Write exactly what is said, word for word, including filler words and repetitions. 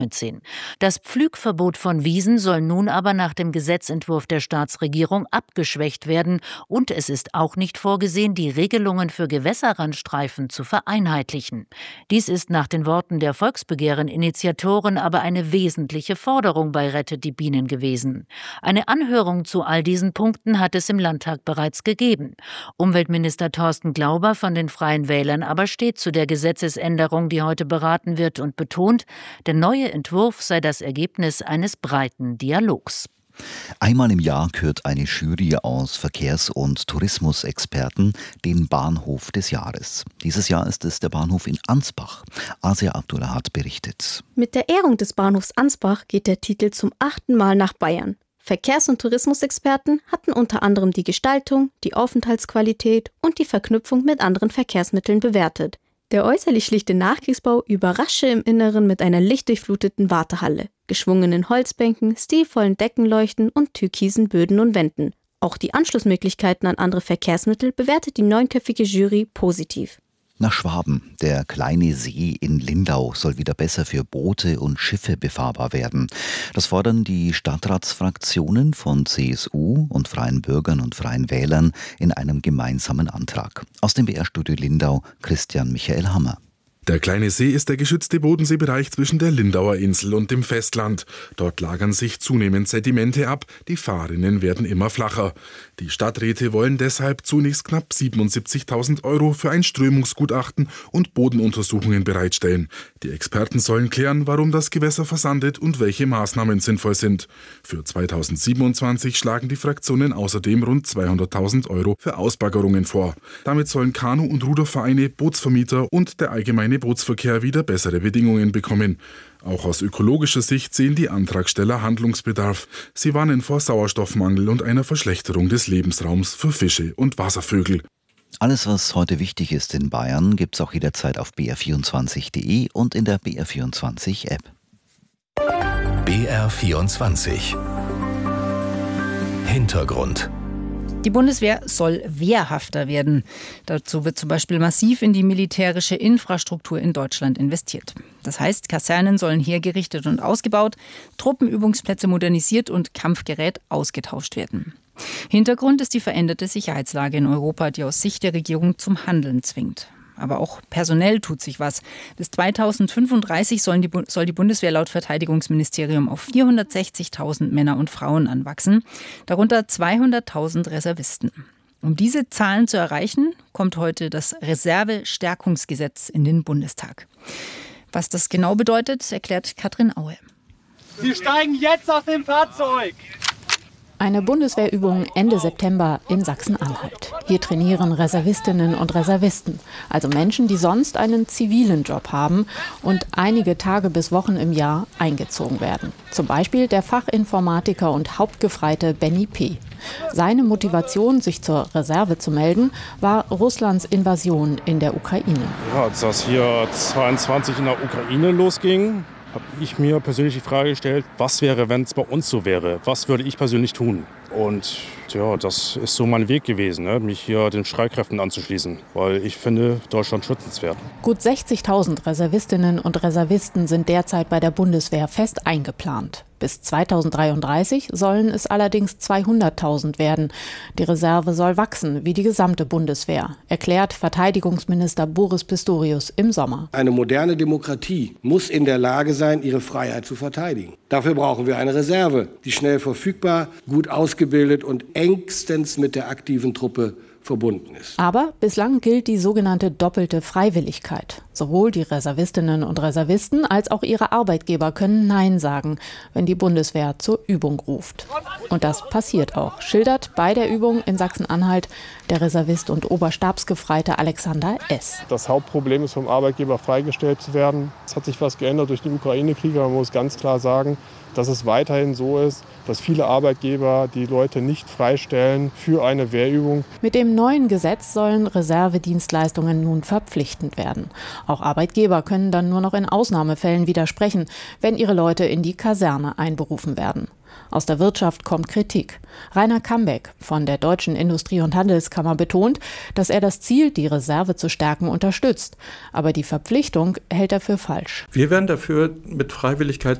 neunzehn. Das Pflügverbot von Wiesen soll nun aber nach dem Gesetzentwurf der Staatsregierung abgeschwächt werden und es ist auch nicht vorgesehen, die Regelungen für Gewässerrandstreifen zu vereinheitlichen. Dies ist nach den Worten der Volksbegehren-Initiatoren aber eine wesentliche Forderung bei Rettet die Bienen gewesen. Eine Anhörung zu all diesen Punkten hat es im Landtag bereits gegeben. Umweltminister Thorsten Glauber von den Freien Wählern aber steht zu der Gesetzesänderung, die heute beraten wird, und betont, der neue Entwurf sei das Ergebnis eines breiten Dialogs. Einmal im Jahr kürt eine Jury aus Verkehrs- und Tourismusexperten den Bahnhof des Jahres. Dieses Jahr ist es der Bahnhof in Ansbach. Asia Abdullah berichtet. Mit der Ehrung des Bahnhofs Ansbach geht der Titel zum achten Mal nach Bayern. Verkehrs- und Tourismusexperten hatten unter anderem die Gestaltung, die Aufenthaltsqualität und die Verknüpfung mit anderen Verkehrsmitteln bewertet. Der äußerlich schlichte Nachkriegsbau überrasche im Inneren mit einer lichtdurchfluteten Wartehalle, geschwungenen Holzbänken, stilvollen Deckenleuchten und türkisen Böden und Wänden. Auch die Anschlussmöglichkeiten an andere Verkehrsmittel bewertet die neunköpfige Jury positiv. Nach Schwaben. Der kleine See in Lindau soll wieder besser für Boote und Schiffe befahrbar werden. Das fordern die Stadtratsfraktionen von C S U und Freien Bürgern und Freien Wählern in einem gemeinsamen Antrag. Aus dem B R-Studio Lindau, Christian Michael Hammer. Der kleine See ist der geschützte Bodenseebereich zwischen der Lindauer Insel und dem Festland. Dort lagern sich zunehmend Sedimente ab, die Fahrrinnen werden immer flacher. Die Stadträte wollen deshalb zunächst knapp siebenundsiebzigtausend Euro für ein Strömungsgutachten und Bodenuntersuchungen bereitstellen. Die Experten sollen klären, warum das Gewässer versandet und welche Maßnahmen sinnvoll sind. Für zweitausendsiebenundzwanzig schlagen die Fraktionen außerdem rund zweihunderttausend Euro für Ausbaggerungen vor. Damit sollen Kanu- und Rudervereine, Bootsvermieter und der allgemeine Bootsverkehr wieder bessere Bedingungen bekommen. Auch aus ökologischer Sicht sehen die Antragsteller Handlungsbedarf. Sie warnen vor Sauerstoffmangel und einer Verschlechterung des Lebensraums für Fische und Wasservögel. Alles, was heute wichtig ist in Bayern, gibt's auch jederzeit auf b r vierundzwanzig punkt de und in der B R vierundzwanzig App. B R vierundzwanzig Hintergrund. Die Bundeswehr soll wehrhafter werden. Dazu wird zum Beispiel massiv in die militärische Infrastruktur in Deutschland investiert. Das heißt, Kasernen sollen hergerichtet und ausgebaut, Truppenübungsplätze modernisiert und Kampfgerät ausgetauscht werden. Hintergrund ist die veränderte Sicherheitslage in Europa, die aus Sicht der Regierung zum Handeln zwingt. Aber auch personell tut sich was. Bis zweitausendfünfunddreißig sollen die, soll die Bundeswehr laut Verteidigungsministerium auf vierhundertsechzigtausend Männer und Frauen anwachsen, darunter zweihunderttausend Reservisten. Um diese Zahlen zu erreichen, kommt heute das Reserve-Stärkungsgesetz in den Bundestag. Was das genau bedeutet, erklärt Katrin Aue. Sie steigen jetzt aus dem Fahrzeug! Eine Bundeswehrübung Ende September in Sachsen-Anhalt. Hier trainieren Reservistinnen und Reservisten, also Menschen, die sonst einen zivilen Job haben und einige Tage bis Wochen im Jahr eingezogen werden. Zum Beispiel der Fachinformatiker und Hauptgefreite Benny P. Seine Motivation, sich zur Reserve zu melden, war Russlands Invasion in der Ukraine. Ja, als das hier zweiundzwanzig in der Ukraine losging, habe ich mir persönlich die Frage gestellt, was wäre, wenn es bei uns so wäre? Was würde ich persönlich tun? Und ja, das ist so mein Weg gewesen, ne? Mich hier den Streitkräften anzuschließen, weil ich finde Deutschland schützenswert. Gut sechzigtausend Reservistinnen und Reservisten sind derzeit bei der Bundeswehr fest eingeplant. Bis zweitausenddreiunddreißig sollen es allerdings zweihunderttausend werden. Die Reserve soll wachsen, wie die gesamte Bundeswehr, erklärt Verteidigungsminister Boris Pistorius im Sommer. Eine moderne Demokratie muss in der Lage sein, ihre Freiheit zu verteidigen. Dafür brauchen wir eine Reserve, die schnell verfügbar, gut ausgebildet und engstens mit der aktiven Truppe verbunden ist. Aber bislang gilt die sogenannte doppelte Freiwilligkeit. Sowohl die Reservistinnen und Reservisten als auch ihre Arbeitgeber können Nein sagen, wenn die Bundeswehr zur Übung ruft. Und das passiert auch, schildert bei der Übung in Sachsen-Anhalt der Reservist und Oberstabsgefreite Alexander S. Das Hauptproblem ist, vom Arbeitgeber freigestellt zu werden. Es hat sich was geändert durch den Ukraine-Krieg, aber man muss ganz klar sagen, dass es weiterhin so ist, dass viele Arbeitgeber die Leute nicht freistellen für eine Wehrübung. Mit dem dem neuen Gesetz sollen Reservedienstleistungen nun verpflichtend werden. Auch Arbeitgeber können dann nur noch in Ausnahmefällen widersprechen, wenn ihre Leute in die Kaserne einberufen werden. Aus der Wirtschaft kommt Kritik. Rainer Kambeck von der Deutschen Industrie- und Handelskammer betont, dass er das Ziel, die Reserve zu stärken, unterstützt. Aber die Verpflichtung hält er für falsch. Wir wären dafür, mit Freiwilligkeit